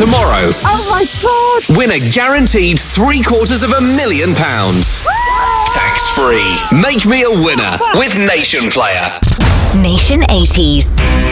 Tomorrow, Oh my God! win a guaranteed £750,000. Tax-free. Make me a winner with Nation Player. Nation 80s.